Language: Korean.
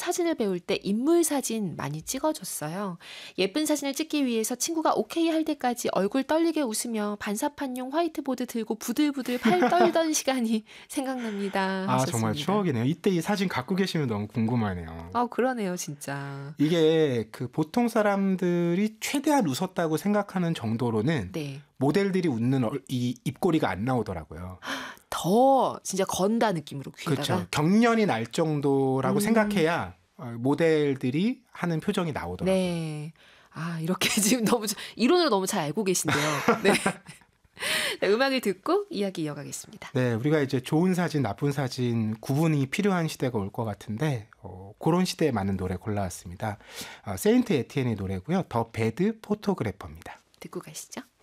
사진을 배울 때 인물 사진 많이 찍어줬어요. 예쁜 사진을 찍기 위해서 친구가 오케이 할 때까지 얼굴 떨리게 웃으며 반사판용 화이트보드 들고 부들부들 팔 떨던 시간이 생각납니다. 아, 정말 하셨습니다. 추억이네요. 이때 이 사진 갖고 계시면 너무 궁금하네요. 그러네요, 진짜. 이게 그 보통 사람들이 최대한 웃었다고 생각하는 정도로는 네. 모델들이 웃는 이 입꼬리가 안 나오더라고요. 더 진짜 건다 느낌으로 귀에다가. 그렇죠. 경련이 날 정도라고 생각해야 모델들이 하는 표정이 나오더라고요. 네. 아, 이렇게 지금 너무 이론으로 너무 잘 알고 계신데요. 네. 네, 음악을 듣고 이야기 이어가겠습니다. 네, 우리가 이제 좋은 사진, 나쁜 사진 구분이 필요한 시대가 올 것 같은데 그런 시대에 맞는 노래 골라왔습니다. 세인트 에티엔의 노래고요. 더 배드 포토그래퍼입니다. 듣고 가시죠.